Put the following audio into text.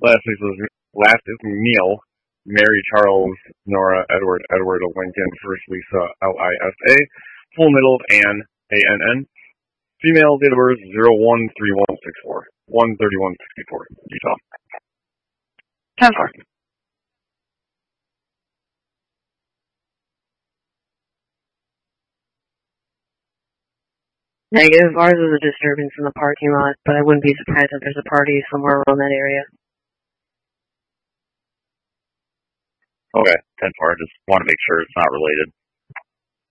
Last is Neil. Mary Charles Nora Edward Edward Lincoln First Lisa Lisa. Full middle Ann ANN. Female date of birth 013164. 13164. Utah. 10-4. Negative. Ours is a disturbance in the parking lot, but I wouldn't be surprised if there's a party somewhere around that area. Okay, 10-4. Just want to make sure it's not related.